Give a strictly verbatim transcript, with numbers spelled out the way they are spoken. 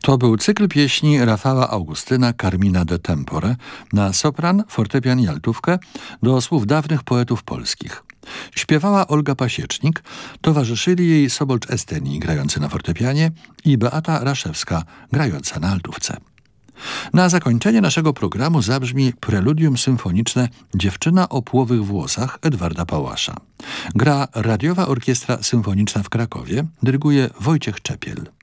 To był cykl pieśni Rafała Augustyna Carmina de Tempore na sopran, fortepian i altówkę do słów dawnych poetów polskich. Śpiewała Olga Pasiecznik, towarzyszyli jej Sobolcz Esteni grający na fortepianie i Beata Raszewska grająca na altówce. Na zakończenie naszego programu zabrzmi preludium symfoniczne Dziewczyna o płowych włosach Edwarda Pałasza. Gra Radiowa Orkiestra Symfoniczna w Krakowie, dyryguje Wojciech Czepiel.